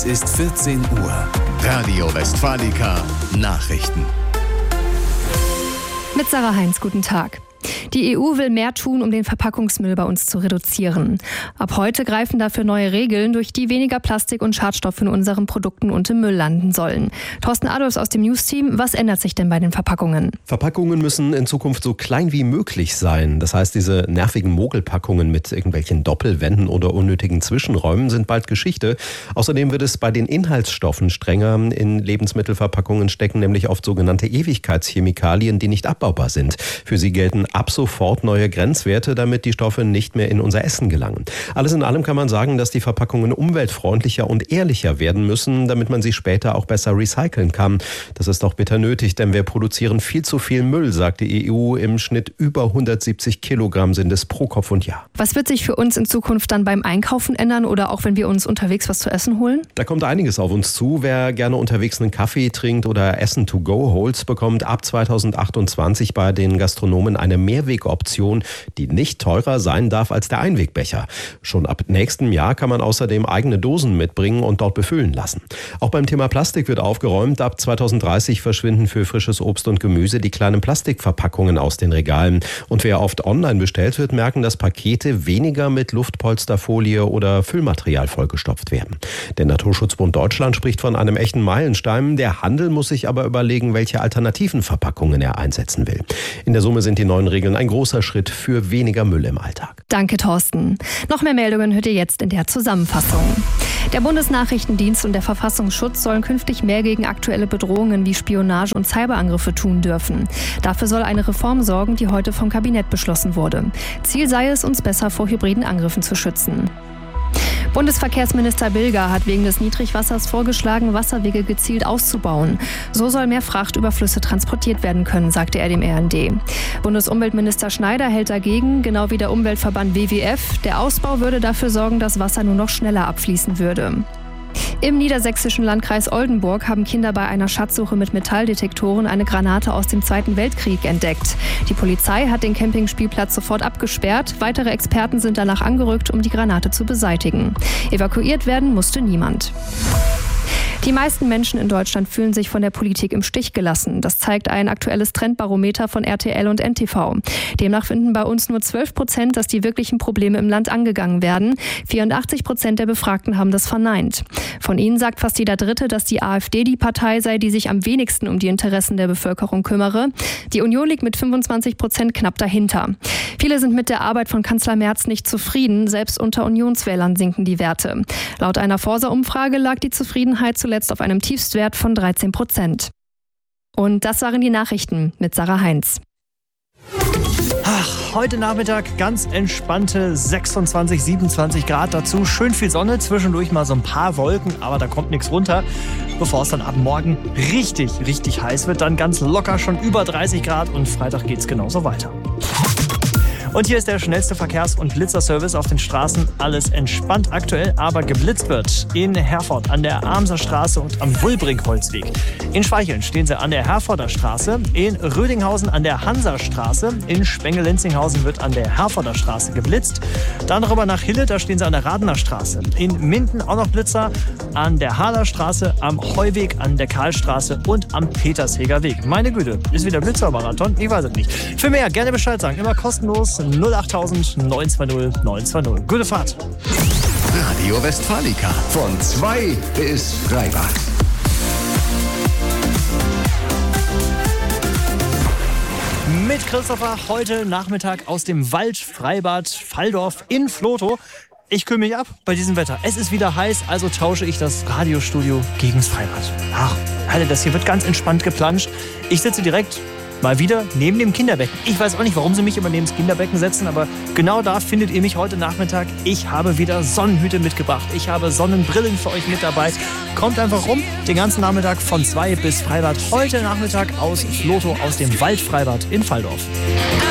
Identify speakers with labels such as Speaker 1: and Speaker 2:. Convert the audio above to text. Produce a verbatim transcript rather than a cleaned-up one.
Speaker 1: Es ist vierzehn Uhr. Radio Westfalica Nachrichten.
Speaker 2: Mit Sarah Heinz, guten Tag. Die E U will mehr tun, um den Verpackungsmüll bei uns zu reduzieren. Ab heute greifen dafür neue Regeln, durch die weniger Plastik und Schadstoffe in unseren Produkten und im Müll landen sollen. Thorsten Adolfs aus dem News-Team, was ändert sich denn bei den Verpackungen?
Speaker 3: Verpackungen müssen in Zukunft so klein wie möglich sein. Das heißt, diese nervigen Mogelpackungen mit irgendwelchen Doppelwänden oder unnötigen Zwischenräumen sind bald Geschichte. Außerdem wird es bei den Inhaltsstoffen strenger. In Lebensmittelverpackungen stecken nämlich oft sogenannte Ewigkeitschemikalien, die nicht abbaubar sind. Für sie gelten ab sofort neue Grenzwerte, damit die Stoffe nicht mehr in unser Essen gelangen. Alles in allem kann man sagen, dass die Verpackungen umweltfreundlicher und ehrlicher werden müssen, damit man sie später auch besser recyceln kann. Das ist auch bitter nötig, denn wir produzieren viel zu viel Müll, sagt die E U. Im Schnitt über hundertsiebzig Kilogramm sind es pro Kopf und Jahr.
Speaker 2: Was wird sich für uns in Zukunft dann beim Einkaufen ändern oder auch wenn wir uns unterwegs was zu essen holen?
Speaker 3: Da kommt einiges auf uns zu. Wer gerne unterwegs einen Kaffee trinkt oder Essen to go holt, bekommt ab zweitausendachtundzwanzig bei den Gastronomen eine Mehrwegoption, die nicht teurer sein darf als der Einwegbecher. Schon ab nächstem Jahr kann man außerdem eigene Dosen mitbringen und dort befüllen lassen. Auch beim Thema Plastik wird aufgeräumt. Ab zweitausenddreißig verschwinden für frisches Obst und Gemüse die kleinen Plastikverpackungen aus den Regalen. Und wer oft online bestellt, wird merken, dass Pakete weniger mit Luftpolsterfolie oder Füllmaterial vollgestopft werden. Der Naturschutzbund Deutschland spricht von einem echten Meilenstein. Der Handel muss sich aber überlegen, welche alternativen Verpackungen er einsetzen will. In der Summe sind die neuen Regeln ein großer Schritt für weniger Müll im Alltag.
Speaker 2: Danke, Thorsten. Noch mehr Meldungen hört ihr jetzt in der Zusammenfassung. Der Bundesnachrichtendienst und der Verfassungsschutz sollen künftig mehr gegen aktuelle Bedrohungen wie Spionage und Cyberangriffe tun dürfen. Dafür soll eine Reform sorgen, die heute vom Kabinett beschlossen wurde. Ziel sei es, uns besser vor hybriden Angriffen zu schützen. Bundesverkehrsminister Bilger hat wegen des Niedrigwassers vorgeschlagen, Wasserwege gezielt auszubauen. So soll mehr Fracht über Flüsse transportiert werden können, sagte er dem R N D. Bundesumweltminister Schneider hält dagegen, genau wie der Umweltverband W W F. Der Ausbau würde dafür sorgen, dass Wasser nur noch schneller abfließen würde. Im niedersächsischen Landkreis Oldenburg haben Kinder bei einer Schatzsuche mit Metalldetektoren eine Granate aus dem Zweiten Weltkrieg entdeckt. Die Polizei hat den Campingspielplatz sofort abgesperrt. Weitere Experten sind danach angerückt, um die Granate zu beseitigen. Evakuiert werden musste niemand. Die meisten Menschen in Deutschland fühlen sich von der Politik im Stich gelassen. Das zeigt ein aktuelles Trendbarometer von R T L und N T V. Demnach finden bei uns nur zwölf Prozent, dass die wirklichen Probleme im Land angegangen werden. vierundachtzig Prozent der Befragten haben das verneint. Von ihnen sagt fast jeder Dritte, dass die AfD die Partei sei, die sich am wenigsten um die Interessen der Bevölkerung kümmere. Die Union liegt mit fünfundzwanzig Prozent knapp dahinter. Viele sind mit der Arbeit von Kanzler Merz nicht zufrieden. Selbst unter Unionswählern sinken die Werte. Laut einer Forsa-Umfrage lag die Zufriedenheit zuletzt auf einem Tiefstwert von dreizehn Prozent. Und das waren die Nachrichten mit Sarah Heinz.
Speaker 4: Ach, heute Nachmittag ganz entspannte sechsundzwanzig, siebenundzwanzig Grad dazu. Schön viel Sonne, zwischendurch mal so ein paar Wolken, aber da kommt nichts runter. Bevor es dann ab morgen richtig, richtig heiß wird, dann ganz locker schon über dreißig Grad und Freitag geht's genauso weiter. Und hier ist der schnellste Verkehrs- und Blitzerservice auf den Straßen. Alles entspannt aktuell, aber geblitzt wird. In Herford an der Amser Straße und am Wulbrink-Holzweg. In Schweicheln stehen sie an der Herforder Straße. In Rödinghausen an der Hansa-Straße. In Spengel-Lenzinghausen wird an der Herforder Straße geblitzt. Dann rüber nach Hille, da stehen sie an der Radener Straße. In Minden auch noch Blitzer an der Hader Straße, am Heuweg, an der Karlstraße und am Petersheger Weg. Meine Güte, ist wieder Blitzermarathon? Ich weiß es nicht. Für mehr gerne Bescheid sagen, immer kostenlos. null achttausend neun zwei null neun zwei null. Gute Fahrt.
Speaker 1: Radio Westfalica von zwei bis Freibad.
Speaker 4: Mit Christopher heute Nachmittag aus dem Waldfreibad Valldorf in Vlotho. Ich kühle mich ab bei diesem Wetter. Es ist wieder heiß, also tausche ich das Radiostudio gegen das Freibad. Ach, Alter, das hier wird ganz entspannt geplanscht. Ich sitze direkt mal wieder neben dem Kinderbecken. Ich weiß auch nicht, warum sie mich immer neben das Kinderbecken setzen, aber genau da findet ihr mich heute Nachmittag. Ich habe wieder Sonnenhüte mitgebracht. Ich habe Sonnenbrillen für euch mit dabei. Kommt einfach rum, den ganzen Nachmittag von zwei bis Freibad. Heute Nachmittag aus Vlotho, aus dem Waldfreibad in Valldorf.